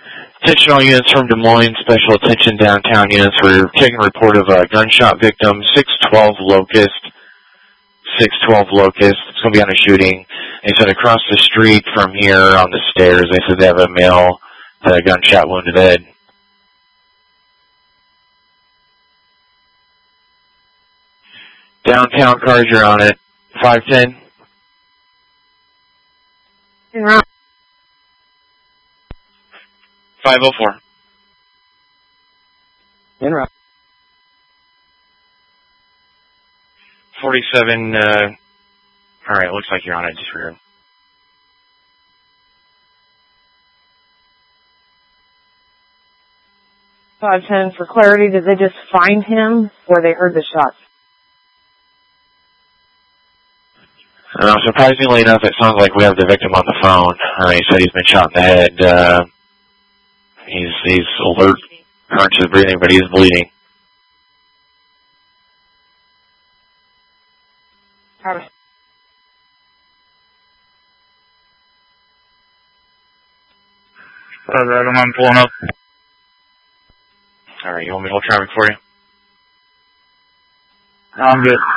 Attention all units from Des Moines, special attention downtown units. We're taking a report of a gunshot victim, 612 Locust. 612 Locust. It's going to be on a shooting. They said across the street from here on the stairs, they said they have a male with a gunshot wound to the head. Downtown cars, you're on it. 510. En route. 504. En route. 47, alright, looks like you're on it, disregard. $510 for clarity. Did they just find him or they heard the shots? Surprisingly enough, it sounds like we have the victim on the phone. He said he's been shot in the head. He's alert, conscious breathing, but he's bleeding. I'm pulling up. Alright, you want me to hold traffic for you? I'm good.